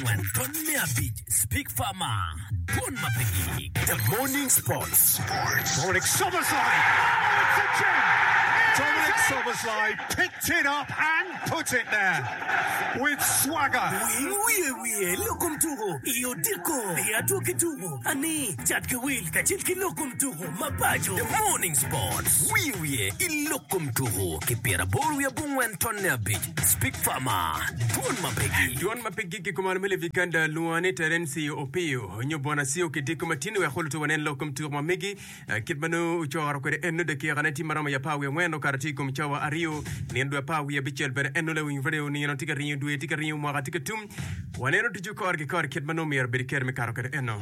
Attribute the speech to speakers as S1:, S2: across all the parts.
S1: Bungman, Tony Beach, Speak Farmer, Bon Mapegi, The Morning Sports.
S2: Dominic Soberslide. Oh, it's a gem. Dominic Soberslide picked it up and put it there with swagger.
S1: We lokum tugo, iyo diko, atuke tugo, ani chatke will, kachilki lokum tugo, mapajo. The Morning Sports. We ilokum tugo, kipira boru ya Bungman, Tony Beach, Speak Farmer, Bon Mapegi.
S3: Don Mapegi kumarmele vikanda luane terensi opio, nyobwana sio kitiko matino ya hulu tuwanen lokum tugo mamegi, kitmanu uchawara kwere enu de kiaganeti marama ya pawe mweno karatiku mchawa ario, niendu ya pawe ya bichel bere enu le winvreo ni tika rinyo duwe tika rinyo mwaga tika tum, waneno tujuko arge kar kitmanu mier beriker me karo kwere enu.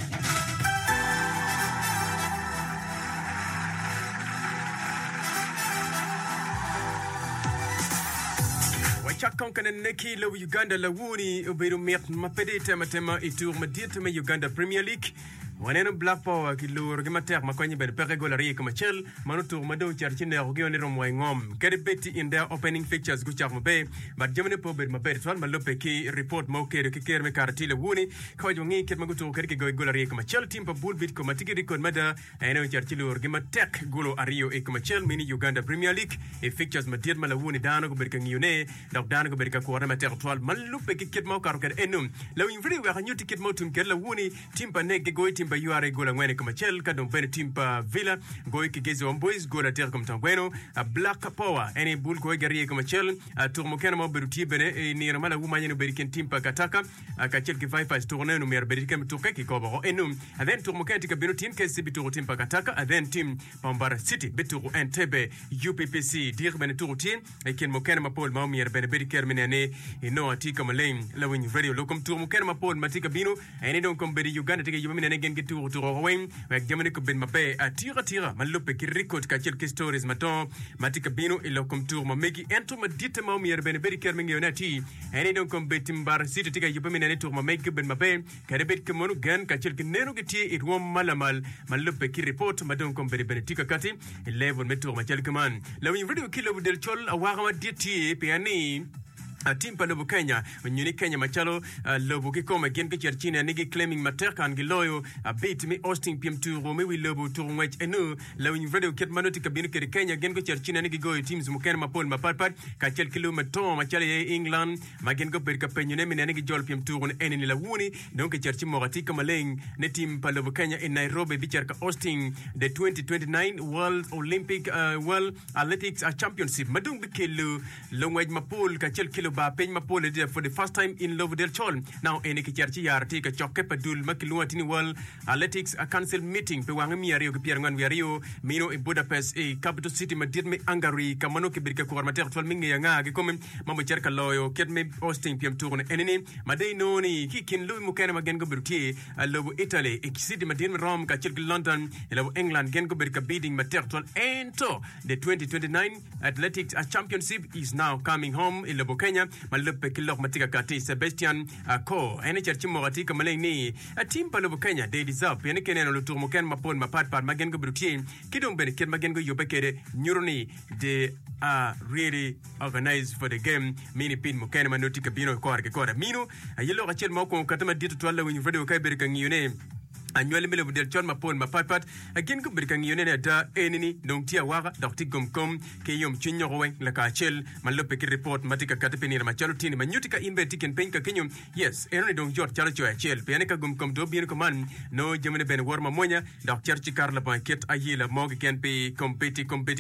S3: Chakonkana neki lo Uganda la wuni ubiru miat mapedite matema itur madite me Uganda Premier League. Waneno Black Power kilo regimater makonyi ben peregolari kama chel manutur mado charchine rogio ni romwa ngom keribeti in their opening fixtures guchar mabe but jemene po ber mabe twal malope ki report mo kere kiker me karatile wuni ko jongi ket magutu kerke golari kama chel team pa bulbit ko matiki record mada eno charchile regimater golo ario e kama chel mini Uganda Premier League e fixtures madir mala wuni dano go berka ngione dok dano go berka ko remater twal malope ki ket mo karoker enum law invri wa kanyu ticket mo tum ker la wuni team pa nege go ba yuare gola ngwene kama chel ka don bene timpa villa goy ki gezi on boys gola ter comme tangweno a Black Power ene bul goy gari kama chel a tourmo kana mo beruti bene e ni mala wuma nyeno beriken timpa kataka ka chel ki five pass tourner no mer beriken to ke ko bo enum a then tourmo kana ka berutin ke sibi tour timpa kataka a then team Pambara City beturu Entebbe UPPC dir bene tourutin e ken mo kana ma Paul ma mer bene beriker menene e no atika maleng la win radio lokum tourmo kana ma Paul matika bino ene don kom beri Uganda tike yumine ne gen tour rowen wek jamane ko ben mabe atira malope ki record ka quelques stories maton matika bino e lokum tour mamegi ento madite ma mier ben beri kermengi onati ene don kom betim bar city tika yupamine ne tour mamegi ben mabe ka rebet ke monu gan ka quelques neno geti it wom malamal malope ki report madon kom beri ben tika kati level metour ma quelques man lawi video kilo del chol awaga maditi pe ani team pa lobo Kenya nyuni Kenya machalo lobo ki koma gen ke cherchina nigi claiming mater kan giloyo a bit me hosting PM2 Rome we lobo tour ngwech enu law in video ket manoti kabinu ke Kenya gen ko cherchina nigi go teams mukena mapol mapalpat ka chel kilometer machale England magen go ber ka penyune min nigi jol PM2 on eneni la wuni donc cherchi morati kama leng ne team pa lobo Kenya in Nairobi bicher ka hosting the 2029 World Olympic World Athletics Championship madung bikelu longwej mapol ka chel kilo ba peny mapole for the first time in Lovedale Chol. Now ene ki charchi yarti ka chokke padul makiluatini World Athletics Council meeting pe wangami ario ke pierre ngwan wiario mino in Budapest e capital city madid me Hungary kamano ke birka ko mater tol mingi yanga ke kom mamo cerka loyo ket me hosting PM tour enene madai noni ki kin lu mukene magen go birti lobo Italy e city madid me Rome ka chilki London lobo England gen go birka bidding mater tol ento the 2029 Athletics Championship is now coming home in Lobo Kenya malope kilok matika kati Sebastian ko ene cherchi morati kamaleng ni a team pa Lobo Kenya they deserve ene keneno lo tour moken mapon mapat par magen go brutie kidong ben ken magen go yobekere neuroni they are really organized for the game mini pin moken manoti kabino ko arke ko mino yelo gachel mako katama ditu twala win video kai berka ngiyone annuel mele budel chon mapon mapapat again ko birkan yone da enini donc tia waga dokti gomkom ke yom chinyo rowen la ka chel malope ki report matika katepeni ma chalo tini manyutika inbe tiken penka kenyum yes enoni donc jot chalo chel pe ka gomkom do bien ko man no jemene ben worma monya dok cherchi karla banket ayila moge ken pe competi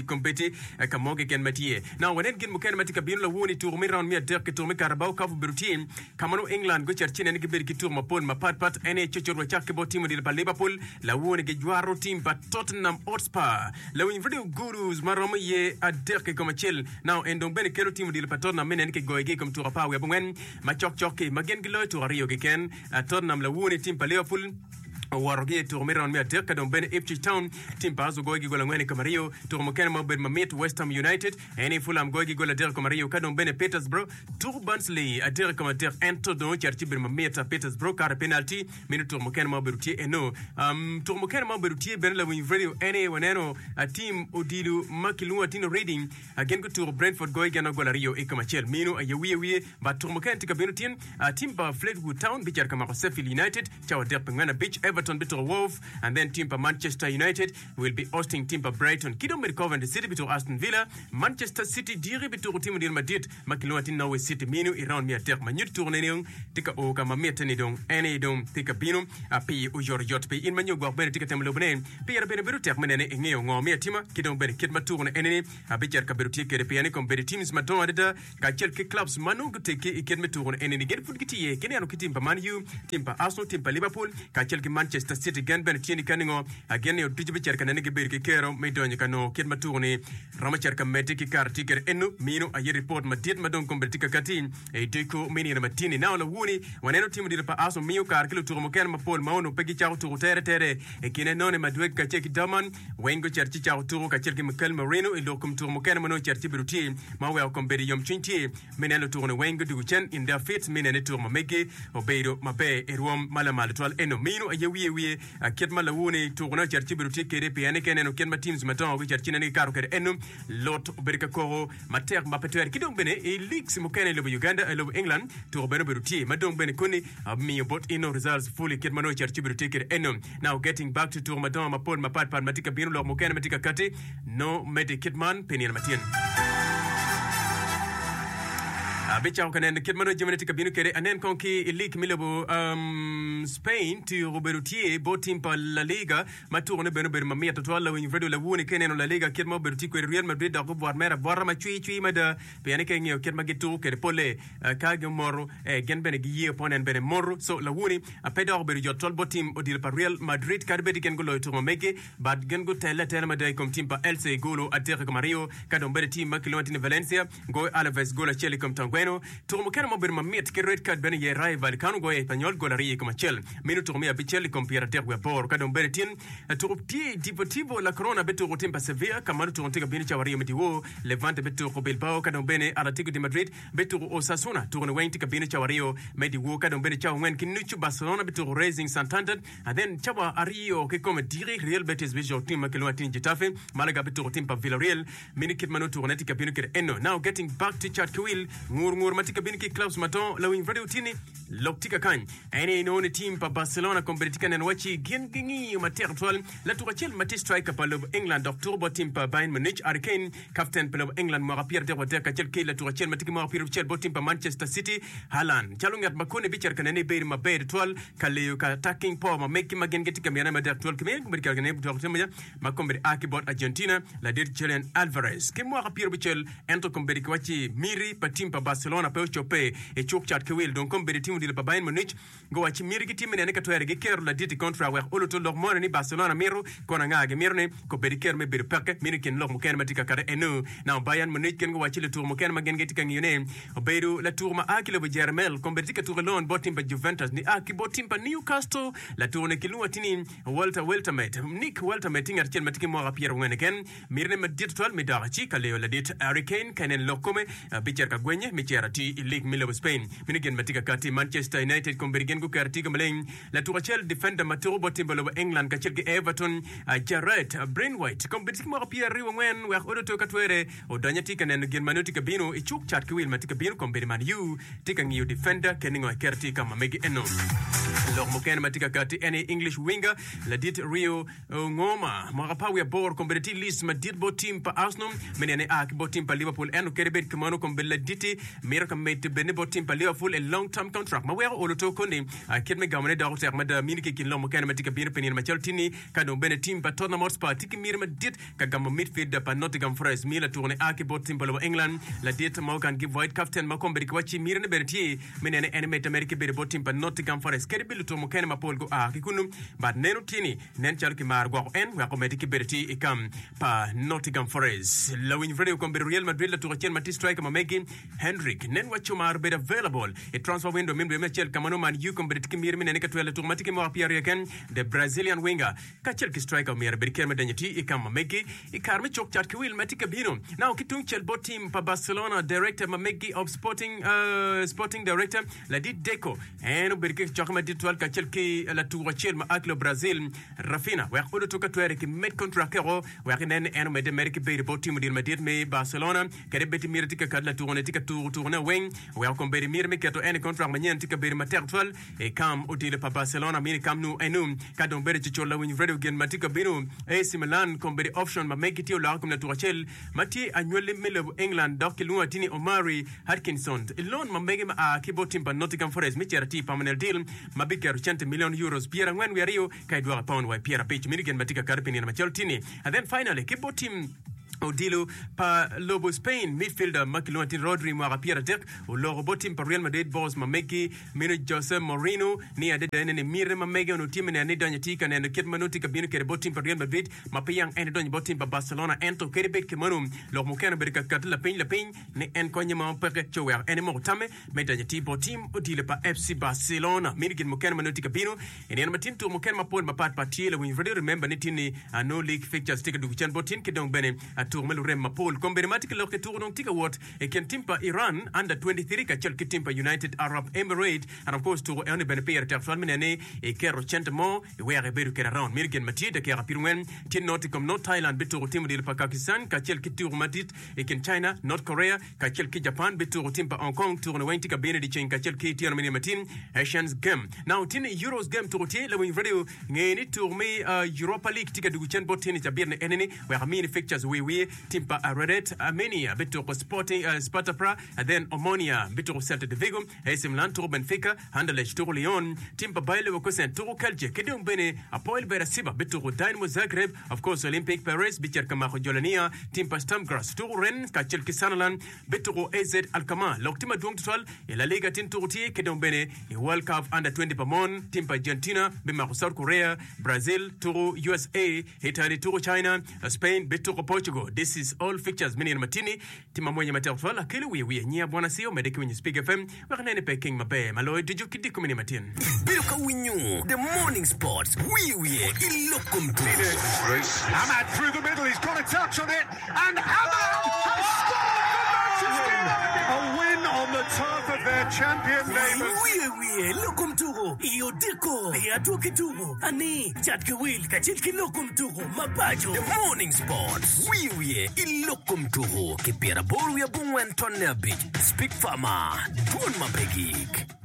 S3: ka moge ken matie now when gen moken matika bien la woni tour mi round mi der ke tour mi karabao ka brutin kamano England go cherchi ne ke berki tour mapon mapat ene chochorwa chakke bo timo pa Liverpool la woni ke juaro team pa Tottenham Hotspur la woni video gurus maromo ye aderke comme chel now endong ben kero team di pa Tottenham menen ke goyege comme tour pa we bongen ma chok magen gilo tour rio ke ken Tottenham la woni team pa Liverpool warogie turmiran mea deka don bene Ipswich Town tim pazo goigi gola ngwene kamario turmokena mabed mamit West Ham United eni Fulham goigi gola der kamario kadon bene Petersburg tur Barnsley ader kamader ento don charti ber mameta Petersburg kar penalty minu turmokena maberutie eno turmokena maberutie ben la win radio ene waneno a team odilu makilu atino reading again go to Brentford goigi no gola rio ekamachel minu ayewie ba turmokena tika benutin team ba Fleetwood Town bichar kama Sheffield United chawa der pengana beach Everton Bitter Wolf, and then Timber Manchester United will be hosting Timber Brighton. Kidom with Coventry City bitu Aston Villa, Manchester City diri bitu timu Real Madrid, Makiluati Norway City minu iran mia ter manyut tourneung tika o kama mieteni dong ene dong tika binu api ujor yot pe in manyu gwa bene tika temlo bene pe yar bene beru ter menene ngeo ngo mia tima kidom bene kit maturne ene abijar ka beru tike pe ene kom bene teams madon adada ka kelke clubs manu guteke iket maturne ene ni get fut gitiye kene anu kitimba Man U, Timber Arsenal, Timber Liverpool, ka kelke Manchester City gan ben tieni kaningo again yo tujbe cerka nane ke ber ke kero me donye kano ket maturni rama cerka mete ki kar tiker enu mino ayi report madit madon kombetika katin e deko mini na matini na la wuni waneno timu di pa aso mio kar kilo turmo ken ma pol mauno pegi chao turu tere e kine none madwek ka cheki daman wengo cerchi chao turu ka cerki Mikel Merino e lokum turmo ken mano cerchi beruti ma wa komberi yom chinti menelo turno wengo du chen in their fit menene turmo mege obeiro mabe eruom mala mal twal eno mino ayi wie ketma la woni to gona charti beruti kere pe ane kenen ketma teams maton wi charti ne karo kere enum lot berka ko mater mapeter kidong bene e leaks mo kenen lo Uganda lo England to bene beruti madong bene kuni mi bot ino results fully ketma no charti beruti kere enum now getting back to madon mapol mapat pan matika bino lo mo kenen matika kate no medikitman penien matien Bicha kanen kitmano jemene tika binu kere anen konki ilik milabo Spain to Robertier botim pa La Liga maturne beno ber mamia to la win vredo la woni kenen La Liga kitmo berti ko Real Madrid da ko bor mera bor ma chui mada pe ne ken yo kitma gitu kere pole kage moro gen bene giye ponen bene moro so la woni a pedor ber yo tol botim odil pa Real Madrid kad beti ken go lo to mege bad gen go tele tele mada kom timpa LC golo atere ko Mario kadon ber team makilonti Valencia go Alaves gola cheli kom tangweno turmo ken mo ber mamit ke red card bene ye rival kanu go Espanyol golari ko machel minu turmi abichel comparateur we bor kadon beretin turupti Deportivo La Corona betu rotimpa Sevilla kamanu turuntika bini chawari metiwo Levante betu ko Bilbao kadon bene Atletico de Madrid betu Osasuna turno wentika bini chawari mediwo kadon bene chaw wen kinuchu Barcelona betu Racing Santander and then chawa ario ke comme dire Real Betis betu team makelwatin Getafe Malaga betu rotimpa Villarreal mini kitmanu turnetika bini kere eno now getting back to Chatkwil ngur matika bini ki clubs maton lawin radio tini loktika kan ene no team pa Barcelona competitika nen wachi gengingi mater twal la turachel mati striker pa lo England October team pa Bayern Munich Hurricane captain pa lo England mo Pierre de Water ka chel ke la turachel mati mo Pierre chel team pa Manchester City Haaland chalungat makone bicher kanene be ma be twal kale ka attacking power ma meki magen getika mena ma der twal keme ko berkar gane to ko ma kombe akibot Argentina la dir Julian Alvarez ke mo Pierre bichel ento kombe ko wachi miri pa team pa Barcelona pa chope e chok chat ke wil donc kombe team di pa Bayern Munich go wachi miri team ne ka toere ge ker la dit kontra wa oloto lor mo ni Barcelona miro kona ngage mirne ko beriker me bir pakke mini ken lor mo ken matika kare enu na Bayern Munich ken go wachi le tour mo ken magen getika ngine oberu la tour ma akilo be Germel ko bertika tour lon botim ba Juventus ni aki botim pa Newcastle la tour ne kilu watini Walter Weltermate Nick Weltermate ngar chen matiki mo Pierre ngene ken mirne ma dit tol me darachi kale la dit Hurricane kenen lokome bicher ka gwenye mi cherati League Milo Spain mini ken matika kati Manchester United ko bergen go kartiga maleng la turachel defender maturo botimbolo England ka chelge Everton Jarrett Brainwhite competition mo Pierre riwo ngwen wa odoto katwere odanyati kanen gen manuti kabino e chuk chat kwil matika bino komberi Man U tika ngiyo defender keningo kerti kama megi eno lor mo ken matika kati any English winger la dit Rio ngoma mo pawe bor kombeti list madit botim pa Arsenal menene ak botim pa Liverpool eno kerebet kemano kombela diti mera kamete bene botim pa Liverpool a long term contract ma wa odoto kondi akirme gamane da hotel mada minike kin lo mo ken matika bino penir ma cheltini kado bene team pa Tottenham Hotspur tiki mir ma dit ka gam midfield pa Nottingham Forest mila tourne ak botim pa England la dit mo kan give white captain ma komberi kwachi mir ne berti menene animate America bere botim pa Nottingham Forest kerebil to mo ken ma pol go kunu bad nenu tini nen chalki mar go en wa ko mediki berti ikam pa Nottingham Forest la win video komberi Real Madrid la tourchen mati strike ma megi Henry Mudrik nen wachumar bed available a transfer window min be Michel Kamano man you kom bed kimir min nek twele automatic mo appear again the Brazilian winger kachel ki striker mer bed kerme danyati ikam megi ikarme chok chat kwil matika bino now kitung chel bot team pa Barcelona director Mamegi of sporting director la dit Deco and bed ke chok ma dit twal kachel ki la tour chel ma aklo Brazil Rafina wa khodo to ka twere ki met contract ro wa nen en med America be bot team dir madit me Barcelona kare beti mir tika kadla tourne tika tourne wing wa kom be mir me keto en contract manyen tika be mater twal e kam utile pa Barcelona mini kam nu enum kadon be ci chola win redo gen matika bino AC Milan kom be option ma make tio la kom na tourachel mati annuel mele England dok lu tini Omari Harkinson ilon ma mege ma ki bot team pa Nottingham Forest mi certi permanent deal ma be keru 100 million euros Pierre ngwen we rio kai dwa pound wa Pierre page mini gen matika karpini na Cheltini and then finally ki bot team Odilo pa Lobo Spain midfielder Makilotin Rodri Mara Pierre Dek o Loro Botim pa Real Madrid boss Mameki Mino Jose Mourinho ni ade ne mire Mamega no team ne donya tika ne kit manuti ka bino kere Botim pa Real Madrid mapayang ene donya Botim pa Barcelona ento kere bet ke manum lo mo kana berka kat la peñ ne en konya ma peke chower ene mo tame me donya ti Botim Odilo pa FC Barcelona minigin mo kana manuti ka bino ene ma tim to mo kana ma pol ma pat patiele when you remember ni tini no league fixtures tika du chan Botim ke dong bene tour melurem mapol komberimatic lo ke tour non tika what e ken timpa Iran under 23 ka chel ke timpa United Arab Emirates and of course tour ene ben payer ter fan menene e kero chentemo e we are beru ken around mirgen matide ke rapirwen tin not comme not Thailand betu tim de Pakistan ka chel ke tour matit e ken China North Korea ka chel ke Japan betu timpa Hong Kong tour no tika bene di chen ka chel ke tier meni matin Asians game now tin Euros game tour tie le win radio ngeni tour me Europa League tika du chen botin ja birne enene we are mini fixtures we Timpa Redet Armenia Beto Sporting Sparta Prague and then Omonia Beto Celta de Vigo AC Milan Toro Benfica Anderlecht Toro Lyon Timpa Bayer Leverkusen Toro Calcio Kedum Bene Apoel Beersheba Beto Dynamo Zagreb of course Olympic Paris Bicher Kamacho Jolania Timpa Stamgras Toro Rennes Kachel Kisanalan Beto AZ Alkmaar Loktima Duong Total e La Liga Tin Toro Tie Kedum Bene e World Cup under 20 Pamon Timpa Argentina Bema South Korea Brazil Toro USA Italy Toro China Spain Beto Portugal. This is all fixtures mini matini tima mwenye matafala kile we nyia bwana sio medeki wenye Speak FM wakane peking mabe maloy diju kidiko mini matin
S1: Biruka winyu the morning sports we ilokum to
S2: Ahmad through the middle, he's got a touch on it and Ahmad has scored for Manchester! A win on the turf of their champion neighbours.
S1: we lokum to iyo diko ya tuki tugo ani chatke will kachilki lokum to mapajo the morning sports we ilokum to kipera boru ya bungwen tonne beach Speak Farmer Don Mabegik